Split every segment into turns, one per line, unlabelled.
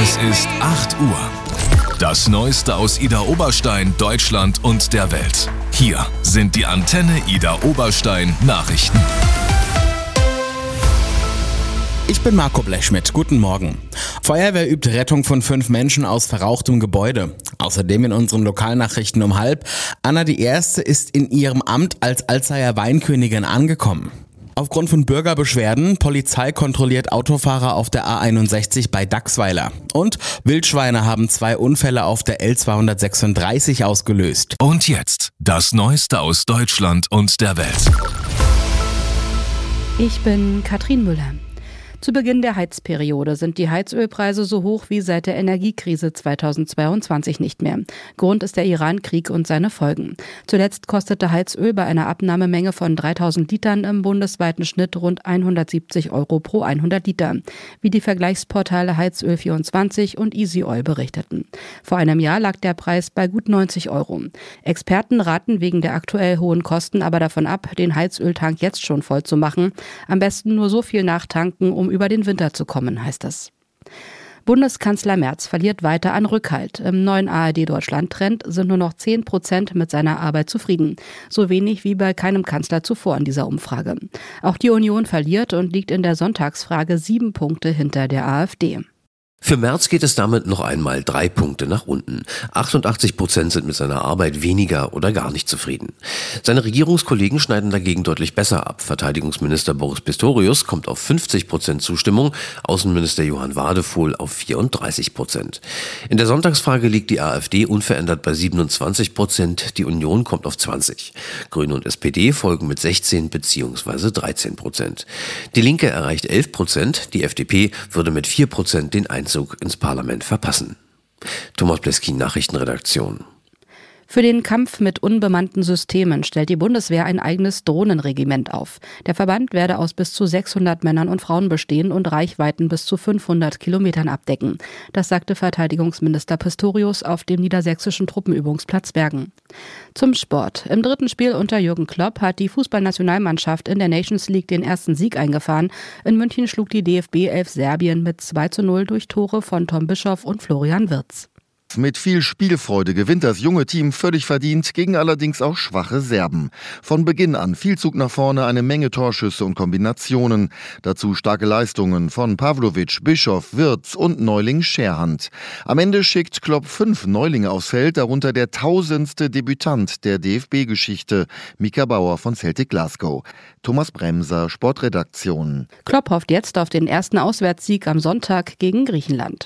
Es ist 8 Uhr. Das Neueste aus Idar Oberstein, Deutschland und der Welt. Hier sind die Antenne Idar Oberstein Nachrichten.
Ich bin Marco Blechschmidt. Guten Morgen. Feuerwehr übt Rettung von 5 Menschen aus verrauchtem Gebäude. Außerdem in unseren Lokalnachrichten um 12:30. Anna I. ist in ihrem Amt als Alzeyer Weinkönigin angekommen. Aufgrund von Bürgerbeschwerden, Polizei kontrolliert Autofahrer auf der A61 bei Dachsweiler. Und Wildschweine haben 2 Unfälle auf der L236 ausgelöst.
Und jetzt das Neueste aus Deutschland und der Welt.
Ich bin Katrin Müller. Zu Beginn der Heizperiode sind die Heizölpreise so hoch wie seit der Energiekrise 2022 nicht mehr. Grund ist der Iran-Krieg und seine Folgen. Zuletzt kostete Heizöl bei einer Abnahmemenge von 3000 Litern im bundesweiten Schnitt rund 170 € pro 100 Liter, wie die Vergleichsportale Heizöl24 und EasyOil berichteten. Vor einem Jahr lag der Preis bei gut 90 €. Experten raten wegen der aktuell hohen Kosten aber davon ab, den Heizöltank jetzt schon voll zu machen. Am besten nur so viel nachtanken, um über den Winter zu kommen, heißt es. Bundeskanzler Merz verliert weiter an Rückhalt. Im neuen ARD-Deutschland-Trend sind nur noch 10% mit seiner Arbeit zufrieden. So wenig wie bei keinem Kanzler zuvor in dieser Umfrage. Auch die Union verliert und liegt in der Sonntagsfrage 7 Punkte hinter der AfD.
Für Merz geht es damit noch einmal 3 Punkte nach unten. 88% sind mit seiner Arbeit weniger oder gar nicht zufrieden. Seine Regierungskollegen schneiden dagegen deutlich besser ab. Verteidigungsminister Boris Pistorius kommt auf 50% Zustimmung, Außenminister Johann Wadefuhl auf 34%. In der Sonntagsfrage liegt die AfD unverändert bei 27%, die Union kommt auf 20%. Grüne und SPD folgen mit 16 bzw. 13%. Die Linke erreicht 11%, die FDP würde mit 4% den Einzug ins Parlament verpassen. Thomas Bleskin, Nachrichtenredaktion.
Für den Kampf mit unbemannten Systemen stellt die Bundeswehr ein eigenes Drohnenregiment auf. Der Verband werde aus bis zu 600 Männern und Frauen bestehen und Reichweiten bis zu 500 Kilometern abdecken. Das sagte Verteidigungsminister Pistorius auf dem niedersächsischen Truppenübungsplatz Bergen. Zum Sport. Im 3. Spiel unter Jürgen Klopp hat die Fußballnationalmannschaft in der Nations League den ersten Sieg eingefahren. In München schlug die DFB 11 Serbien mit 2:0 durch Tore von Tom Bischoff und Florian Wirtz.
Mit viel Spielfreude gewinnt das junge Team völlig verdient, gegen allerdings auch schwache Serben. Von Beginn an viel Zug nach vorne, eine Menge Torschüsse und Kombinationen. Dazu starke Leistungen von Pavlovic, Bischoff, Wirtz und Neuling Scherhand. Am Ende schickt Klopp 5 Neulinge aufs Feld, darunter der 1000. Debütant der DFB-Geschichte, Mika Bauer von Celtic Glasgow. Thomas Bremser, Sportredaktion.
Klopp hofft jetzt auf den ersten Auswärtssieg am Sonntag gegen Griechenland.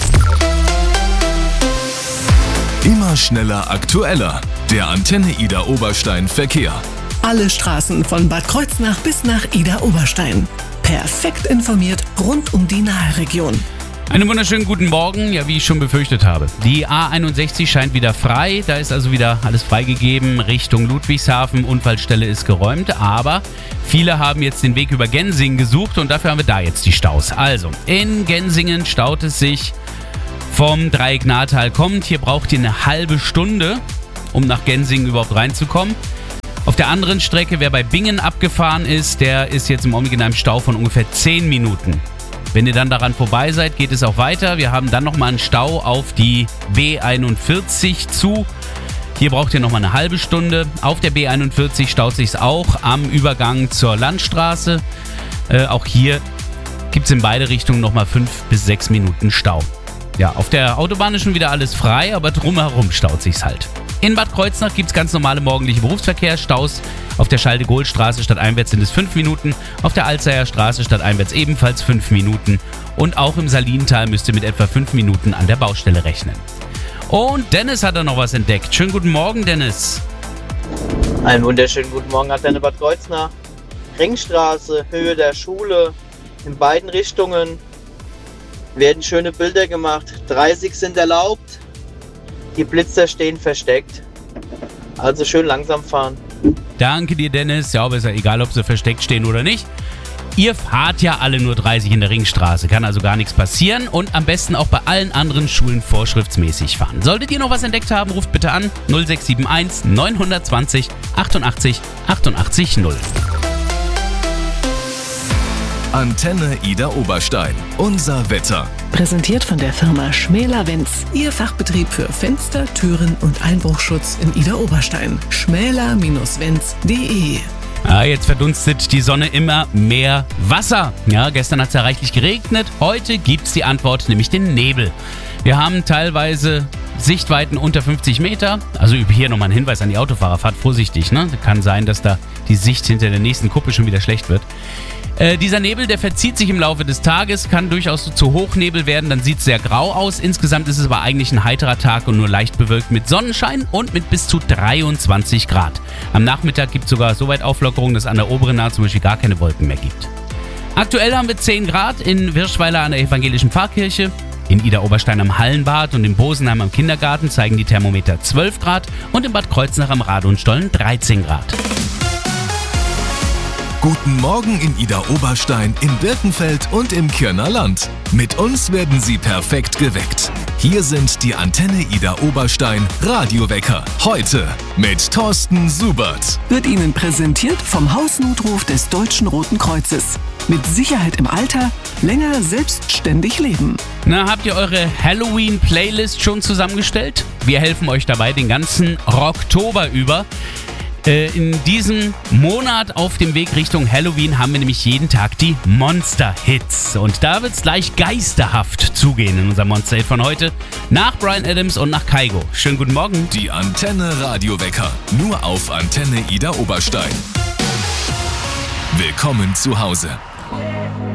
Immer schneller, aktueller. Der Antenne Idar Oberstein Verkehr.
Alle Straßen von Bad Kreuznach bis nach Idar Oberstein. Perfekt informiert rund um die Nahe-Region.
Einen wunderschönen guten Morgen, ja, wie ich schon befürchtet habe. Die A61 scheint wieder frei, da ist also wieder alles freigegeben Richtung Ludwigshafen, Unfallstelle ist geräumt, aber viele haben jetzt den Weg über Gensingen gesucht und dafür haben wir da jetzt die Staus. Also, in Gensingen staut es sich vom Dreieck Nahtal kommt. Hier braucht ihr eine halbe Stunde, um nach Gensingen überhaupt reinzukommen. Auf der anderen Strecke, wer bei Bingen abgefahren ist, der ist jetzt im Augenblick in einem Stau von ungefähr 10 Minuten. Wenn ihr dann daran vorbei seid, geht es auch weiter. Wir haben dann nochmal einen Stau auf die B41 zu. Hier braucht ihr nochmal eine halbe Stunde. Auf der B41 staut sich es auch am Übergang zur Landstraße. Auch hier gibt es in beide Richtungen nochmal 5 bis 6 Minuten Stau. Ja, auf der Autobahn ist schon wieder alles frei, aber drumherum staut sich's halt. In Bad Kreuznach gibt es ganz normale morgendliche Berufsverkehrsstaus. Auf der Schalde-Gohl-Straße stadteinwärts sind es 5 Minuten, auf der Alzeyer Straße stadteinwärts ebenfalls 5 Minuten und auch im Salintal müsst ihr mit etwa 5 Minuten an der Baustelle rechnen. Und Dennis hat da noch was entdeckt. Schönen guten Morgen, Dennis.
Einen wunderschönen guten Morgen, Antenne Bad Kreuznach. Ringstraße, Höhe der Schule, in beiden Richtungen werden schöne Bilder gemacht. 30 sind erlaubt. Die Blitzer stehen versteckt. Also schön langsam fahren.
Danke dir, Dennis. Ja, aber ist ja egal, ob sie versteckt stehen oder nicht. Ihr fahrt ja alle nur 30 in der Ringstraße. Kann also gar nichts passieren. Und am besten auch bei allen anderen Schulen vorschriftsmäßig fahren. Solltet ihr noch was entdeckt haben, ruft bitte an 0671 920 88 88 0.
Antenne Ida Oberstein. Unser Wetter.
Präsentiert von der Firma Schmäler-Wenz. Ihr Fachbetrieb für Fenster, Türen und Einbruchschutz in Ida Oberstein. schmäler-wenz.de.
Jetzt verdunstet die Sonne immer mehr Wasser. Ja, gestern hat es ja reichlich geregnet. Heute gibt's die Antwort, nämlich den Nebel. Wir haben teilweise Sichtweiten unter 50 Meter. Also hier nochmal ein Hinweis an die Autofahrer. Fahrt vorsichtig, ne? Kann sein, dass da die Sicht hinter der nächsten Kuppe schon wieder schlecht wird. Dieser Nebel, der verzieht sich im Laufe des Tages, kann durchaus zu Hochnebel werden, dann sieht es sehr grau aus. Insgesamt ist es aber eigentlich ein heiterer Tag und nur leicht bewölkt mit Sonnenschein und mit bis zu 23 Grad. Am Nachmittag gibt es sogar so weit Auflockerung, dass an der oberen Nahe zum Beispiel gar keine Wolken mehr gibt. Aktuell haben wir 10 Grad in Wirschweiler an der evangelischen Pfarrkirche. In Ida Oberstein am Hallenbad und in Bosenheim am Kindergarten zeigen die Thermometer 12 Grad und in Bad Kreuznach am Radonstollen 13 Grad.
Guten Morgen in Ida Oberstein, in Birkenfeld und im Kirner Land. Mit uns werden Sie perfekt geweckt. Hier sind die Antenne Ida Oberstein Radiowecker. Heute mit Thorsten Subert.
Wird Ihnen präsentiert vom Hausnotruf des Deutschen Roten Kreuzes. Mit Sicherheit im Alter, länger selbstständig leben.
Na, habt ihr eure Halloween-Playlist schon zusammengestellt? Wir helfen euch dabei den ganzen Rocktober über. In diesem Monat auf dem Weg Richtung Halloween haben wir nämlich jeden Tag die Monster-Hits. Und da wird es gleich geisterhaft zugehen in unserem Monster-Hit von heute. Nach Bryan Adams und nach Kygo. Schönen guten Morgen.
Die Antenne Radiowecker. Nur auf Antenne Ida Oberstein. Willkommen zu Hause.